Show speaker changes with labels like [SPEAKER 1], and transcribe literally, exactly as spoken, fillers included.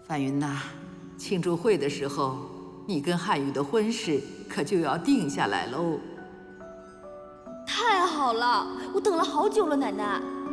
[SPEAKER 1] 范云呐，庆祝会的时候，你跟汉语的婚事可就要定下来喽。
[SPEAKER 2] 太好了，我等了好久了，奶奶。